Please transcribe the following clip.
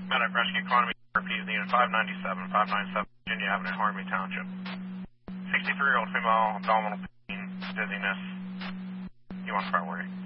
Medic Rescue Economy RPs unit 597, 597 Virginia Avenue, Harvey Township. 63-year-old female, abdominal pain, dizziness. You want priority.